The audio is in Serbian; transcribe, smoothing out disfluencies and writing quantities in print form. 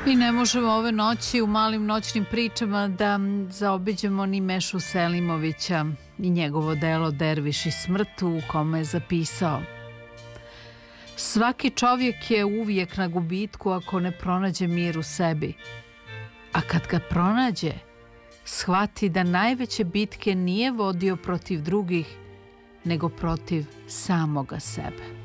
I ne možemo ove noći u malim noćnim pričama da zaobiđemo ni Mešu Selimovića i njegovo delo Derviš i smrt, u kome je zapisao: svaki čovjek je uvijek na gubitku ako ne pronađe mir u sebi, a kad ga pronađe, shvati da najveće bitke nije vodio protiv drugih, nego protiv samoga sebe.